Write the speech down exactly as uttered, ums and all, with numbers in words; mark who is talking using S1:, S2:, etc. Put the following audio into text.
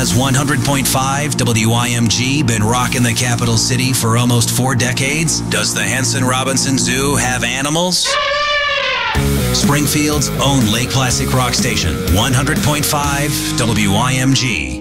S1: Has one hundred point five W I M G been rocking the capital city for almost four decades? Does the Henson Robinson Zoo have animals? Springfield's own Lake Placid Rock Station, one hundred point five W I M G.